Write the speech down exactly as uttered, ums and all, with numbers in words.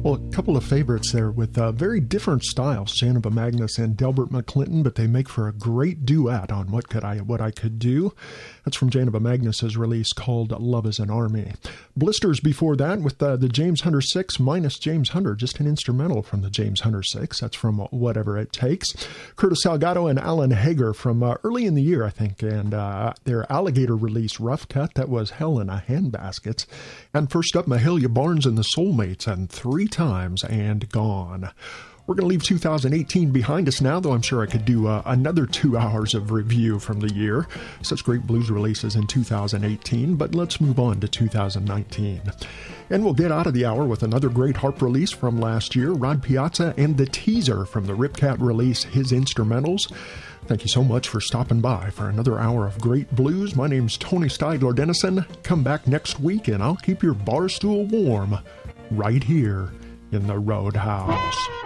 Well, a couple of favorites there with uh, very different styles, Janiva Magnus and Delbert McClinton, but they make for a great duet on What Could I, What I Could Do. That's from Janiva Magnus's release called Love is an Army. Blisters before that with uh, the James Hunter six minus James Hunter, just an instrumental from the James Hunter six. That's from Whatever It Takes. Curtis Salgado and Alan Hager from uh, early in the year, I think, and uh, their Alligator release, Rough Cut, that was Hell in a Handbasket. And first up, Mahalia Barnes and the Soulmates and Three Times and Gone. We're going to leave two thousand eighteen behind us now, though I'm sure I could do uh, another two hours of review from the year. Such great blues releases in two thousand eighteen, but let's move on to two thousand nineteen. And we'll get out of the hour with another great harp release from last year, Rod Piazza and the teaser from the Ripcat release, His Instrumentals. Thank you so much for stopping by for another hour of great blues. My name's Tony Steidler Dennison. Come back next week and I'll keep your bar stool warm right here in the Roadhouse.